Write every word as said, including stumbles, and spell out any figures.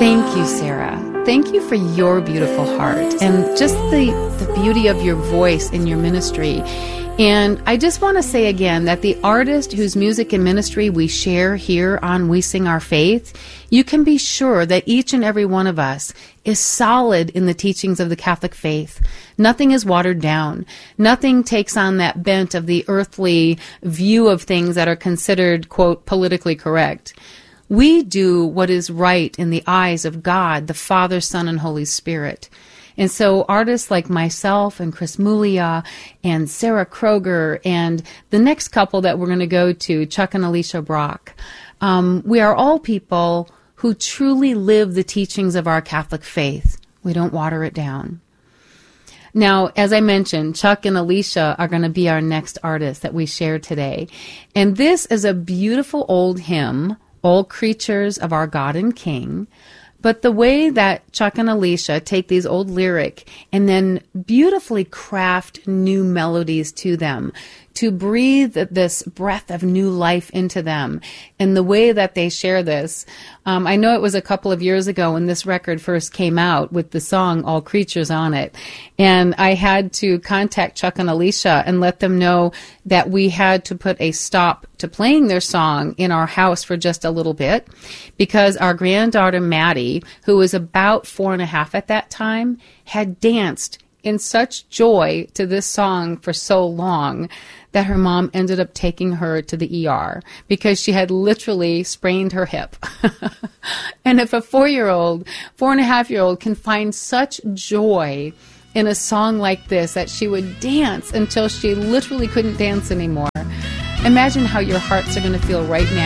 Thank you, Sarah. Thank you for your beautiful heart and just the, the beauty of your voice in your ministry. And I just want to say again that the artist whose music and ministry we share here on We Sing Our Faith, you can be sure that each and every one of us is solid in the teachings of the Catholic faith. Nothing is watered down. Nothing takes on that bent of the earthly view of things that are considered, quote, politically correct. We do what is right in the eyes of God, the Father, Son, and Holy Spirit. And so artists like myself and Chris Mulia and Sarah Kroger and the next couple that we're going to go to, Chuck and Alicia Brock, um, we are all people who truly live the teachings of our Catholic faith. We don't water it down. Now, as I mentioned, Chuck and Alicia are going to be our next artists that we share today. And this is a beautiful old hymn, All Creatures of Our God and King. But the way that Chuck and Alicia take these old lyric and then beautifully craft new melodies to them, to breathe this breath of new life into them, and the way that they share this. Um, I know it was a couple of years ago when this record first came out with the song All Creatures on it, and I had to contact Chuck and Alicia and let them know that we had to put a stop to playing their song in our house for just a little bit, because our granddaughter Maddie, who was about four and a half at that time, had danced in such joy to this song for so long that her mom ended up taking her to the E R because she had literally sprained her hip. And if a four-year-old, four and a half year old can find such joy in a song like this that she would dance until she literally couldn't dance anymore, imagine how your hearts are going to feel right now